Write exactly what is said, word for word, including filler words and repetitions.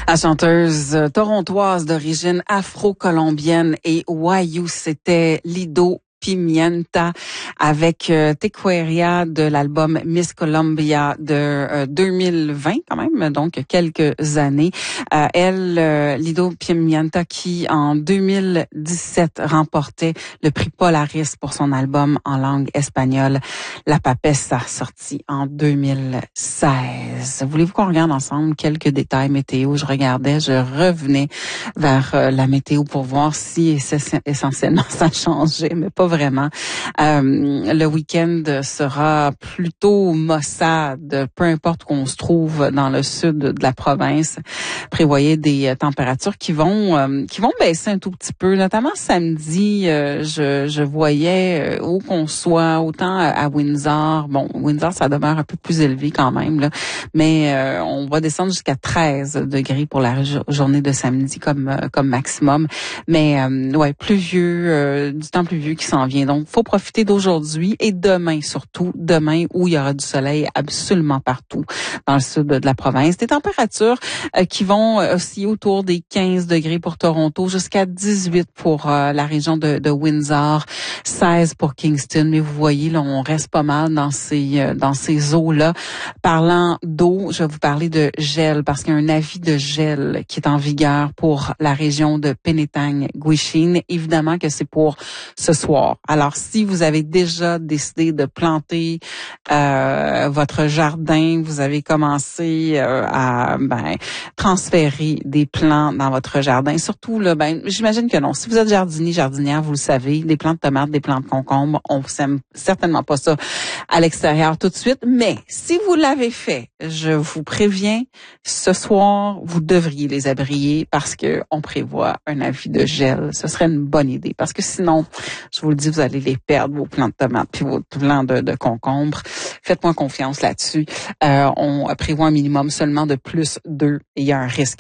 La chanteuse torontoise d'origine afro-colombienne et wayuu, c'était Lido Pimienta avec euh, Tequeria de l'album Miss Colombia de euh, deux mille vingt quand même, donc quelques années. Euh, elle, euh, Lido Pimienta, qui en deux mille dix-sept remportait le prix Polaris pour son album en langue espagnole, La Papessa, sorti en deux mille seize. Voulez-vous qu'on regarde ensemble quelques détails météo? Je regardais, je revenais vers euh, la météo pour voir si essentiellement ça changeait, mais pas vraiment. Euh, le week-end sera plutôt maussade, peu importe où on se trouve dans le sud de la province. Prévoyez des températures qui vont euh, qui vont baisser un tout petit peu, notamment samedi. Euh, je, je voyais euh, où qu'on soit, autant à, à Windsor. Bon, Windsor, ça demeure un peu plus élevé quand même, là, mais euh, on va descendre jusqu'à treize degrés pour la journée de samedi comme euh, comme maximum. Mais euh, ouais, pluvieux, euh, du temps pluvieux qui s'en vient. Donc, faut profiter d'aujourd'hui et demain surtout. Demain où il y aura du soleil absolument partout dans le sud de la province. Des températures euh, qui vont aussi autour des quinze degrés pour Toronto, jusqu'à dix-huit pour euh, la région de, de Windsor, seize pour Kingston. Mais vous voyez, là, on reste pas mal dans ces euh, dans ces eaux-là. Parlant d'eau, je vais vous parler de gel parce qu'il y a un avis de gel qui est en vigueur pour la région de Penetang-Guishin. Évidemment que c'est pour ce soir. Alors, si vous avez déjà décidé de planter euh, votre jardin, vous avez commencé euh, à ben, transférer des plants dans votre jardin, surtout là, ben, j'imagine que non. Si vous êtes jardinier, jardinière, vous le savez, des plants de tomates, des plants de concombres, on sème certainement pas ça à l'extérieur tout de suite. Mais si vous l'avez fait, je vous préviens, ce soir, vous devriez les abrier parce que on prévoit un avis de gel. Ce serait une bonne idée parce que sinon, je vous le dis, vous allez les perdre, vos plants de tomates puis vos plants de, de concombres. Faites-moi confiance là-dessus. Euh, on prévoit un minimum seulement de plus deux et il y a un risque